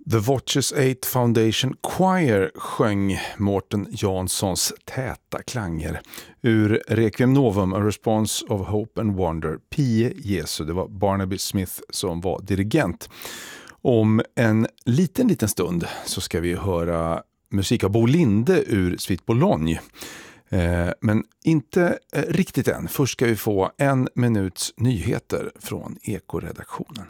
The Watches 8 Foundation Choir sjöng Mårten Janssons täta klanger ur Requiem Novum, A Response of Hope and Wonder, Pie Jesu. Det var Barnaby Smith som var dirigent. Om en liten stund så ska vi höra musik av Bo Linde ur Suite Boulogne. Men inte riktigt än. Först ska vi få 1 minuts nyheter från Eko-redaktionen.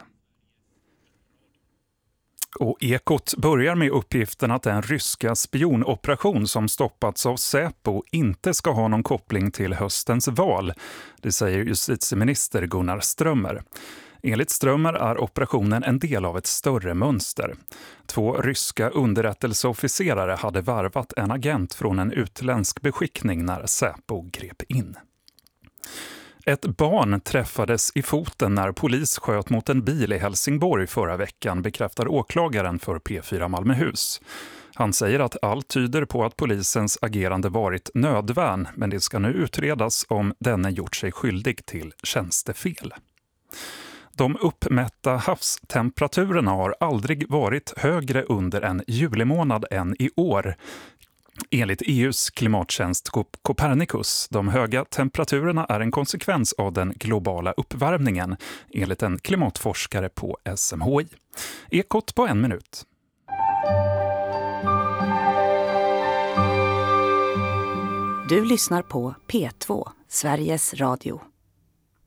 Och Ekot börjar med uppgiften att den ryska spionoperation som stoppats av Säpo inte ska ha någon koppling till höstens val. Det säger justitieminister Gunnar Strömmer. Enligt Strömmer är operationen en del av ett större mönster. 2 ryska underrättelseofficerare hade varvat en agent från en utländsk beskickning när Säpo grep in. Ett barn träffades i foten när polis sköt mot en bil i Helsingborg förra veckan, bekräftar åklagaren för P4 Malmöhus. Han säger att allt tyder på att polisens agerande varit nödvärn, men det ska nu utredas om denne gjort sig skyldig till tjänstefel. De uppmätta havstemperaturerna har aldrig varit högre under en julimånad än i år. Enligt EUs klimattjänst Copernicus, de höga temperaturerna är en konsekvens av den globala uppvärmningen, enligt en klimatforskare på SMHI. Ekot på 1 minut. Du lyssnar på P2, Sveriges Radio.